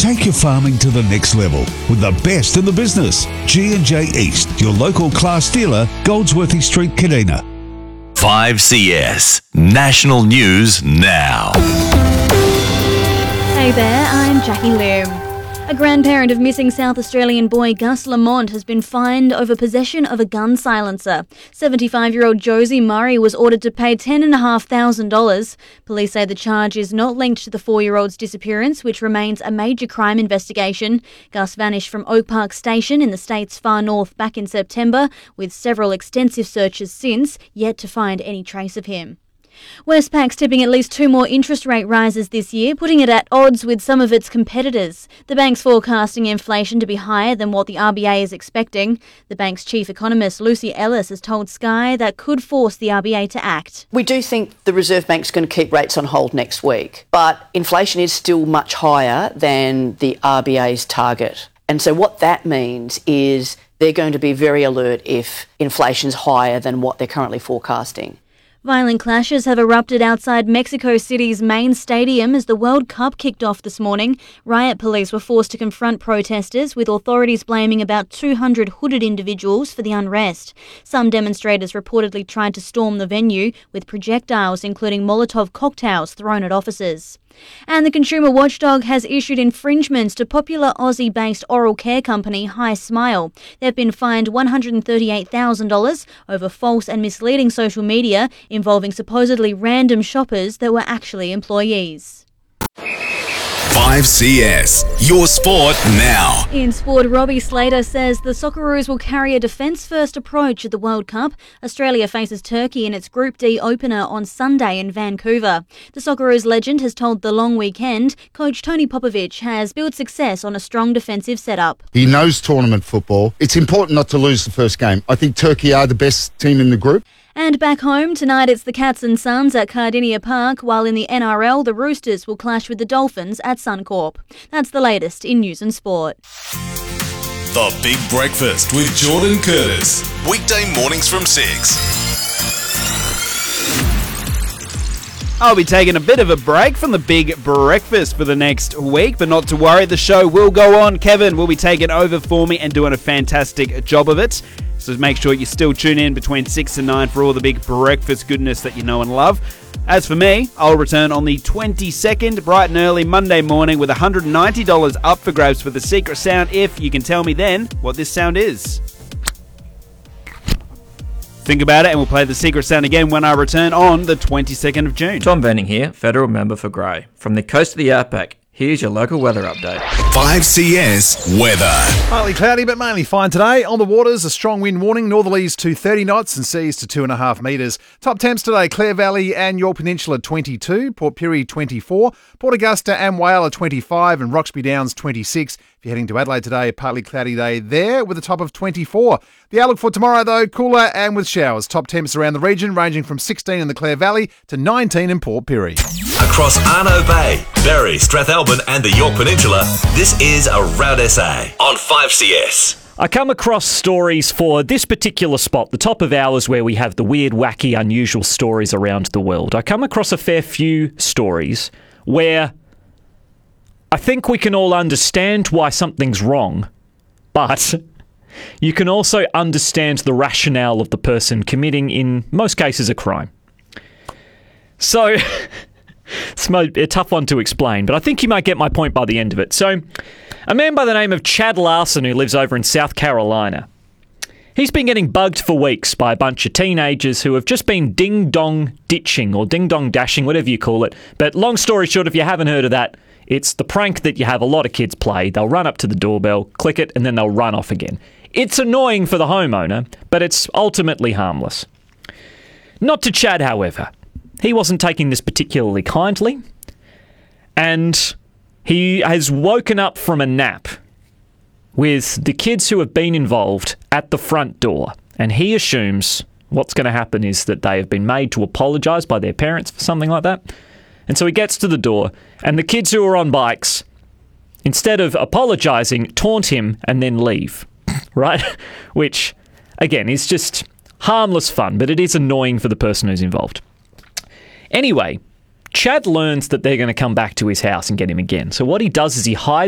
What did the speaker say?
Take your farming to the next level with the best in the business. G&J East, your local class dealer, Goldsworthy Street, Kadina. 5CS National News Now. Hey there, I'm Jackie Lim. A grandparent of missing South Australian boy Gus Lamont has been fined over possession of a gun silencer. 75-year-old Josie Murray was ordered to pay $10,500. Police say the charge is not linked to the 4-year-old's disappearance, which remains a major crime investigation. Gus vanished from Oak Park Station in the state's far north back in September, with several extensive searches since, yet to find any trace of him. Westpac's tipping at least 2 more interest rate rises this year, putting it at odds with some of its competitors. The bank's forecasting inflation to be higher than what the RBA is expecting. The bank's chief economist, Lucy Ellis, has told Sky that could force the RBA to act. We do think the Reserve Bank's going to keep rates on hold next week, but inflation is still much higher than the RBA's target. And so what that means is they're going to be very alert if inflation's higher than what they're currently forecasting. Violent clashes have erupted outside Mexico City's main stadium as the World Cup kicked off this morning. Riot police were forced to confront protesters, with authorities blaming about 200 hooded individuals for the unrest. Some demonstrators reportedly tried to storm the venue, with projectiles including Molotov cocktails thrown at officers. And the consumer watchdog has issued infringements to popular Aussie-based oral care company Hi Smile. They've been fined $138,000 over false and misleading social media involving supposedly random shoppers that were actually employees. 5CS, your sport now. In sport, Robbie Slater says the Socceroos will carry a defence-first approach at the World Cup. Australia faces Turkey in its Group D opener on Sunday in Vancouver. The Socceroos legend has told The Long Weekend coach Tony Popovic has built success on a strong defensive setup. He knows tournament football. It's important not to lose the first game. I think Turkey are the best team in the group. And back home, tonight it's the Cats and Suns at Cardinia Park, while in the NRL, the Roosters will clash with the Dolphins at Suncorp. That's the latest in news and sport. The Big Breakfast with Jordan Curtis. Weekday mornings from 6. I'll be taking a bit of a break from the Big Breakfast for the next week, but not to worry, the show will go on. Kevin will be taking over for me and doing a fantastic job of it. So make sure you still tune in between 6 and 9 for all the Big Breakfast goodness that you know and love. As for me, I'll return on the 22nd, bright and early Monday morning, with $190 up for grabs for the secret sound, if you can tell me then what this sound is. Think about it and we'll play the secret sound again when I return on the 22nd of June. Tom Venning here, Federal Member for Grey. From the coast of the Outback, here's your local weather update. 5CS weather. Partly cloudy but mainly fine today. On the waters, a strong wind warning, northerlies to 30 knots and seas to 2.5 metres. Top temps today, Clare Valley and York Peninsula 22, Port Pirie 24, Port Augusta and Whyalla 25 and Roxby Downs 26. If you're heading to Adelaide today, a partly cloudy day there with a top of 24. The outlook for tomorrow, though, cooler and with showers. Top temps around the region ranging from 16 in the Clare Valley to 19 in Port Pirie. Across Arno Bay, Berry, Strathalbyn and the York Peninsula, this is Around SA on 5CS. I come across stories for this particular spot, the top of hours where we have the weird, wacky, unusual stories around the world. I come across a fair few stories where I think we can all understand why something's wrong, but you can also understand the rationale of the person committing, in most cases, a crime. So it's a tough one to explain, but I think you might get my point by the end of it. So, a man by the name of Chad Larson, who lives over in South Carolina, he's been getting bugged for weeks by a bunch of teenagers who have just been ding-dong ditching, or ding-dong dashing, whatever you call it. But long story short, if you haven't heard of that, it's the prank that you have a lot of kids play. They'll run up to the doorbell, click it, and then they'll run off again. It's annoying for the homeowner, but it's ultimately harmless. Not to Chad, however. He wasn't taking this particularly kindly, and he has woken up from a nap with the kids who have been involved at the front door, and he assumes what's going to happen is that they have been made to apologise by their parents for something like that. And so he gets to the door, and the kids who are on bikes, instead of apologising, taunt him and then leave, right? Which, again, is just harmless fun, but it is annoying for the person who's involved. Anyway, Chad learns that they're going to come back to his house and get him again. So what he does is he hides